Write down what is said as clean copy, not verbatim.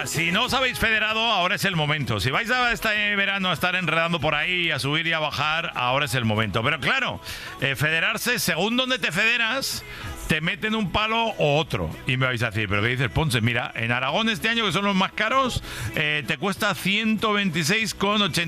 Nada, si no os habéis federado, ahora es el momento. Si vais a este verano a estar enredando por ahí, a subir y a bajar, ahora es el momento. Pero claro, federarse, según donde te federas, te meten un palo o otro. Y me vais a decir, ¿pero qué dices, Ponce? Mira, en Aragón este año, que son los más caros, te cuesta 126,80.